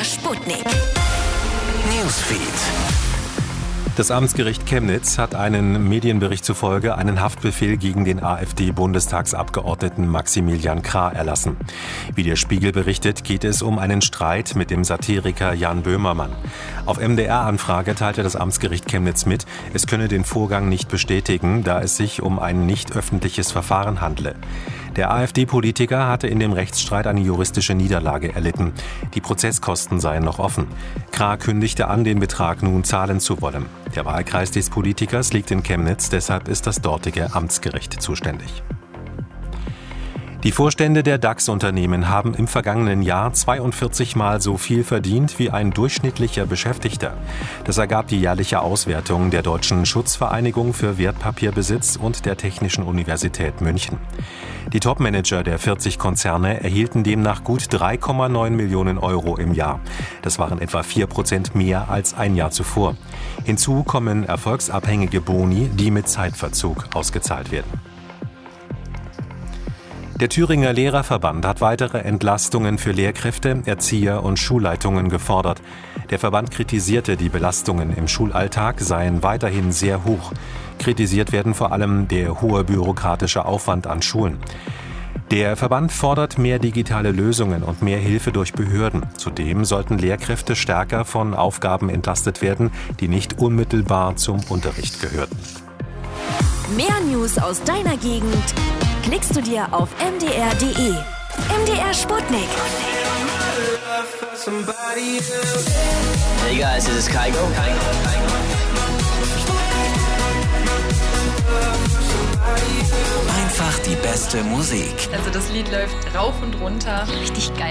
MDR Sputnik. Newsfeed. Das Amtsgericht Chemnitz hat einen Medienbericht zufolge einen Haftbefehl gegen den AfD-Bundestagsabgeordneten Maximilian Krah erlassen. Wie der Spiegel berichtet, geht es um einen Streit mit dem Satiriker Jan Böhmermann. Auf MDR-Anfrage teilte das Amtsgericht Chemnitz mit, es könne den Vorgang nicht bestätigen, da es sich um ein nicht öffentliches Verfahren handle. Der AfD-Politiker hatte in dem Rechtsstreit eine juristische Niederlage erlitten. Die Prozesskosten seien noch offen. Krah kündigte an, den Betrag nun zahlen zu wollen. Der Wahlkreis des Politikers liegt in Chemnitz, deshalb ist das dortige Amtsgericht zuständig. Die Vorstände der DAX-Unternehmen haben im vergangenen Jahr 42 Mal so viel verdient wie ein durchschnittlicher Beschäftigter. Das ergab die jährliche Auswertung der Deutschen Schutzvereinigung für Wertpapierbesitz und der Technischen Universität München. Die Topmanager der 40 Konzerne erhielten demnach gut 3,9 Millionen Euro im Jahr. Das waren etwa 4% mehr als ein Jahr zuvor. Hinzu kommen erfolgsabhängige Boni, die mit Zeitverzug ausgezahlt werden. Der Thüringer Lehrerverband hat weitere Entlastungen für Lehrkräfte, Erzieher und Schulleitungen gefordert. Der Verband kritisierte, die Belastungen im Schulalltag seien weiterhin sehr hoch. Kritisiert werden vor allem der hohe bürokratische Aufwand an Schulen. Der Verband fordert mehr digitale Lösungen und mehr Hilfe durch Behörden. Zudem sollten Lehrkräfte stärker von Aufgaben entlastet werden, die nicht unmittelbar zum Unterricht gehörten. Mehr News aus deiner Gegend klickst du dir auf mdr.de. MDR Sputnik. Hey guys, this is Kygo. Einfach die beste Musik. Also das Lied läuft rauf und runter. Richtig geil.